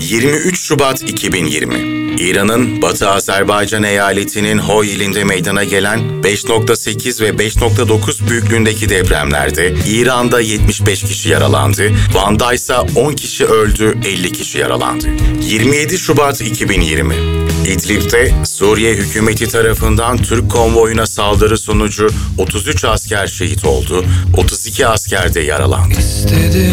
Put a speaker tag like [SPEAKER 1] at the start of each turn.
[SPEAKER 1] 23 Şubat 2020. İran'ın Batı Azerbaycan eyaletinin Hoy ilinde meydana gelen 5.8 ve 5.9 büyüklüğündeki depremlerde İran'da 75 kişi yaralandı, Van'da ise 10 kişi öldü, 50 kişi yaralandı. 27 Şubat 2020. İdlib'de Suriye hükümeti tarafından Türk konvoyuna saldırı sonucu 33 asker şehit oldu, 32 asker de yaralandı.